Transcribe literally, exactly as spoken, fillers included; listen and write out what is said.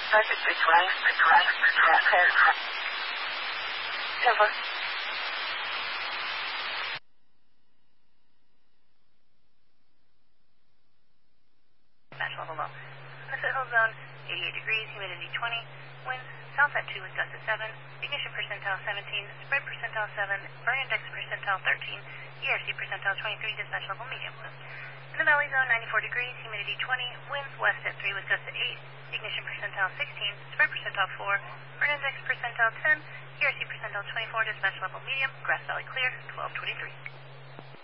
Never. Match level low. Missile Hill Zone, eighty-eight degrees, humidity twenty, winds south at two with gusts at seven, ignition percentile seventeen, spread percentile seven, burn index percentile thirteen, E R C percentile twenty-three, dispatch level medium. In the Valley Zone, ninety-four degrees, humidity twenty, winds west at three with gusts at eight, ignition percentile sixteen, spread percentile four, burn index percentile ten, E R C percentile twenty-four, dispatch level medium, Grass Valley clear, twelve twenty-three.